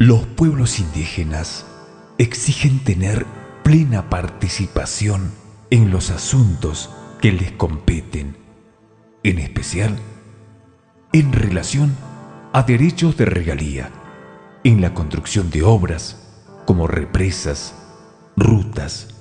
Los pueblos indígenas exigen tener plena participación en los asuntos que les competen, en especial en relación a derechos de regalía, en la construcción de obras como represas, rutas,